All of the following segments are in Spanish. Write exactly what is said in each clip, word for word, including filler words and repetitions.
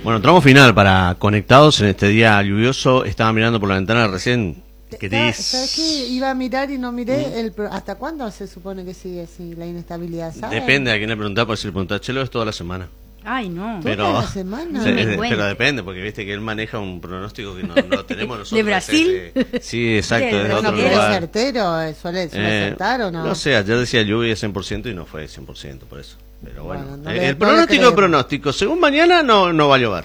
Bueno, tramo final para Conectados en este día lluvioso. Estaba mirando por la ventana recién. ¿Qué dices? ¿Sabes qué? Iba a mirar y no miré. El, ¿Hasta cuándo se supone que sigue así la inestabilidad? ¿Sabes? Depende a quién le preguntás, porque si le preguntás a Chelo es toda la semana. Ay, no. Pero, ¿Toda la semana? Sí, No me es- cuentes. pero depende, porque viste que él maneja un pronóstico que no, no lo tenemos nosotros. ¿De Brasil? Es de- sí, exacto, De es de Pero otro no quiere lugar. certero, eh, suele, suele Eh, acertar o no. No sé, ayer decía lluvia cien por ciento y no fue cien por ciento, por eso. Pero bueno, Bueno, no eh, le- el no pronóstico le es creemos. pronóstico. Según mañana no, no va a llover.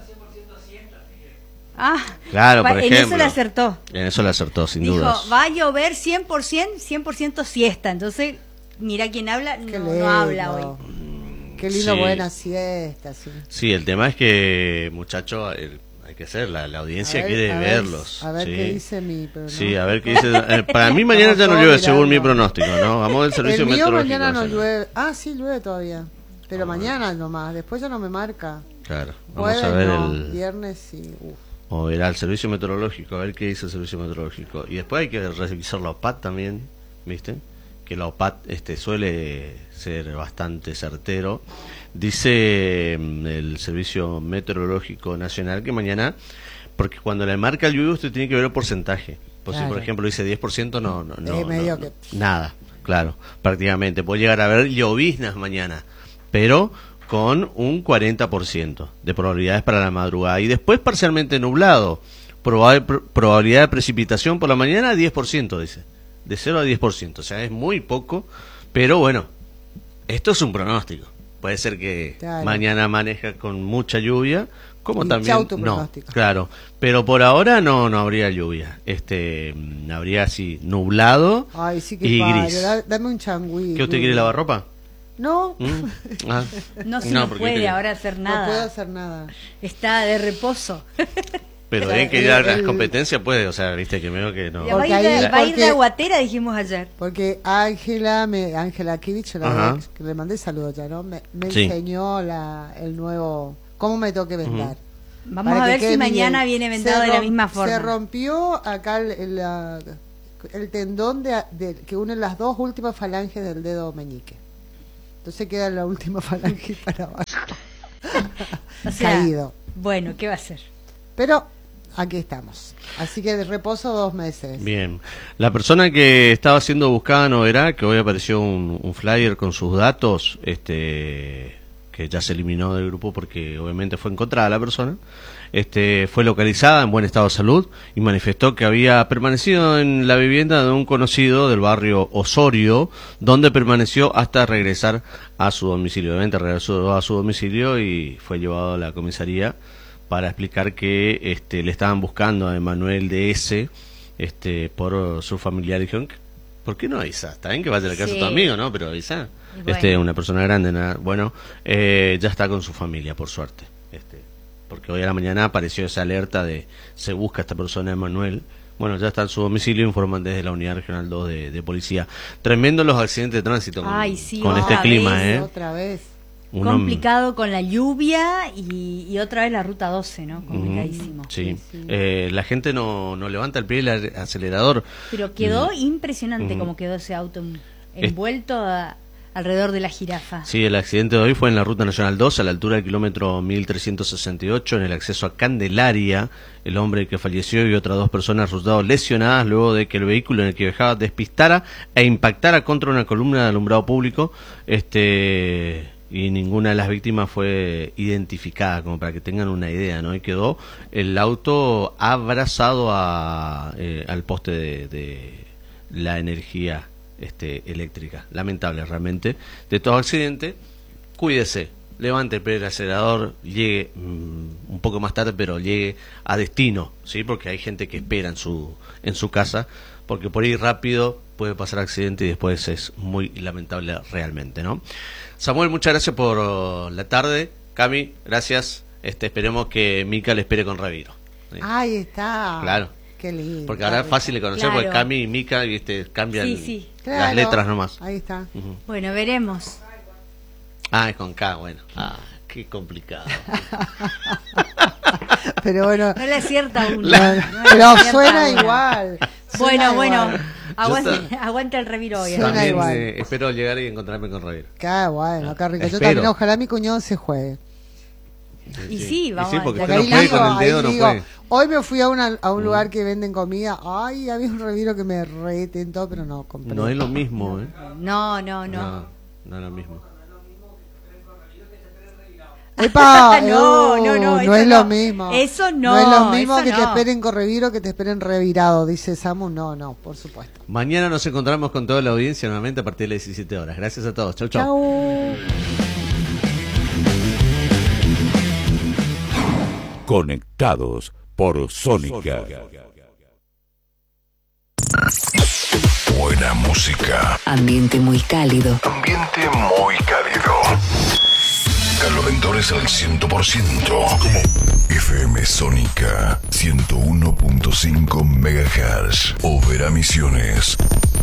Ah, Claro, va- por en ejemplo. eso le acertó. En eso le acertó, sin Dijo, dudas. va a llover cien por ciento, cien por ciento siesta. Entonces, mira quién habla, Qué no, lindo. no habla hoy. Qué lindo, Sí. buena siesta. Sí. Sí, el tema es que, muchacho, el- hay que ser, la, la audiencia A ver, quiere a ver, verlos. A ver sí. qué dice mi pronóstico. Sí, a ver qué dice. eh, para mí mañana ya no Estamos llueve, todos según mi mirando. pronóstico, ¿no? Vamos del servicio El mío meteorológico. mañana no nacional. llueve. Ah, sí, llueve todavía. Pero Ah, bueno. mañana nomás. Después ya no me marca. Claro, vamos Jueves a ver no, el. viernes y... Uf. O verá el servicio meteorológico, a ver qué dice el servicio meteorológico. Y después hay que revisar la O P A T también, ¿viste? Que la O P A T este, suele ser bastante certero. Dice mm, el Servicio Meteorológico Nacional que mañana, porque cuando le marca el lluvia usted tiene que ver el porcentaje. Pues si Claro. por ejemplo dice diez por ciento, no, no, no, Eh, medio no, que- nada, claro, prácticamente. Puede llegar a haber lloviznas mañana, pero con un cuarenta por ciento de probabilidades para la madrugada. Y después parcialmente nublado. Proba- pr- probabilidad de precipitación por la mañana, diez por ciento, dice. De cero a diez por ciento. O sea, es muy poco. Pero bueno, esto es un pronóstico. Puede ser que Claro. mañana maneja con mucha lluvia, como Y también chau tu no, pronóstico. claro, pero por ahora no no habría lluvia. Este, mm, habría así nublado Ay, sí que y padre. gris. Da- Dame un changüí. ¿Qué usted quiere lavar ropa? No, ¿Mm? Ah. No se No, nos porque puede creo- ahora hacer no puedo nada. hacer nada. Está de reposo. Pero O sea, bien que el- ya las el- competencias puede, o sea, viste que veo que no. Va a ir Porque de, ahí- va a ir de porque- aguatera, dijimos ayer. Porque Ángela, me Ángela Kivich, la Ajá. verdad que le mandé saludos ya, ¿no? Me, me Sí. enseñó la, el nuevo, cómo me toque vendar. Vamos Para a que ver quede si mañana bien. viene vendado Se de la rom- misma Se forma. rompió acá el, el, la- el tendón de, de- que une las dos últimas falanges del dedo meñique. Entonces queda la última falange para abajo. O sea, Caído. bueno, ¿qué va a hacer? Pero aquí estamos. Así que de reposo dos meses. Bien. La persona que estaba siendo buscada no verá que hoy apareció un, un flyer con sus datos, este, que ya se eliminó del grupo porque obviamente fue encontrada la persona. Este, fue localizada en buen estado de salud y manifestó que había permanecido en la vivienda de un conocido del barrio Osorio, donde permaneció hasta regresar a su domicilio. Obviamente regresó a su domicilio y fue llevado a la comisaría para explicar que este, le estaban buscando a Emanuel D S este, por su familiar. Dijeron, ¿por qué no avisa? Está bien que vaya a la casa de Sí. tu amigo, ¿no? Pero avisa. Y bueno. Este, una persona grande, nada. Bueno, eh, ya está con su familia, por suerte. Este, porque hoy a la mañana apareció esa alerta de se busca a esta persona, Emanuel. Bueno, ya está en su domicilio, informan desde la Unidad Regional dos de, de Policía. Tremendo los accidentes de tránsito con, Ay, sí, con otra este clima, vez, ¿eh? Otra vez. Uno- Complicado con la lluvia y, y otra vez la ruta doce, ¿no? Ujú, Complicadísimo. sí. Sí, sí. Eh, la gente no, no levanta el pie del acelerador. Pero quedó Mm. impresionante Ujú. como quedó ese auto en- Es- envuelto a- alrededor de la jirafa. Sí, el accidente de hoy fue en la Ruta Nacional dos, a la altura del kilómetro mil trescientos sesenta y ocho, en el acceso a Candelaria. El hombre que falleció y otras dos personas resultaron lesionadas luego de que el vehículo en el que viajaba despistara e impactara contra una columna de alumbrado público. Este... y ninguna de las víctimas fue identificada, como para que tengan una idea, ¿no? Y quedó el auto abrazado a, eh, al poste de, de la energía este, eléctrica. Lamentable realmente. De todo accidente, cuídese, levante el pie del acelerador, llegue mm, un poco más tarde, pero llegue a destino, ¿sí? Porque hay gente que espera en su, en su casa, porque por ir rápido puede pasar accidente y después es muy lamentable realmente, ¿no? Samuel, muchas gracias por uh, la tarde. Cami, gracias. Este, esperemos que Mica le espere con Reviro. ¿sí? Ahí está. Claro. Qué lindo. Porque ahora es fácil de conocer, Claro. porque Cami y Mica ¿viste? cambian Sí, sí. Claro. las letras nomás. Ahí está. Ujú. Bueno, veremos. Ah, es con K, bueno. Ah, qué complicado. Pero bueno. No le acierta uno. La- no le Pero acierta suena uno. igual. Bueno, Suena bueno. igual. Aguante, aguante el reviro hoy. Suena ¿eh? También igual. eh, espero llegar y encontrarme con Reviro. Qué bueno, qué rico. Yo Espero. también, ojalá mi cuñado se juegue. Y sí, vamos y sí, porque a usted no Ahí puede digo, con el ahí dedo, no digo, puede. hoy me fui a, una, a un lugar que venden comida. Ay, había un reviro que me retentó, pero no compré. No es lo mismo, ¿eh? No, no, no. No, no es lo mismo. ¡Epa! No, Uh, no, no, no eso es no. lo mismo. Eso no, No es lo mismo eso que te no. esperen con reviro que te esperen revirado, dice Samu. No, no, por supuesto. Mañana nos encontramos con toda la audiencia nuevamente a partir de las diecisiete horas. Gracias a todos. Chau, chau. Chau. Conectados por Sónica. Buena música. Ambiente muy cálido. Ambiente muy cálido. Calorentores al cien por ciento. F M Sónica ciento uno punto cinco megahertz. Opera Misiones.